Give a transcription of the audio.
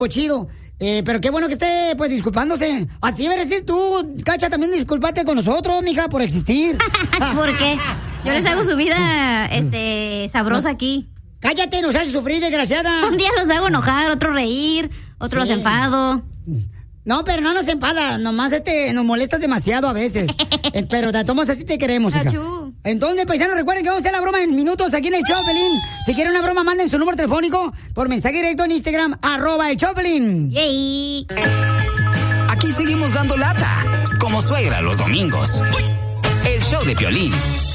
chido. Pero qué bueno que esté, pues, disculpándose. Así debes decir tú, Cacha, también discúlpate con nosotros, mija, por existir. ¿Por qué? Yo les hago su vida, sabrosa aquí. Cállate, nos haces sufrir, desgraciada. Un día los hago enojar, otro reír, otro los enfado. No, pero no nos enfada, nomás nos molestas demasiado a veces. Pero de todos así te queremos, hija. Achú. Entonces, paisanos, recuerden que vamos a hacer la broma en minutos aquí en el Choplin. Si quieren una broma, manden su número telefónico por mensaje directo en Instagram, @el Choplin. Yay. Aquí seguimos dando lata, como suegra los domingos. El show de Piolín.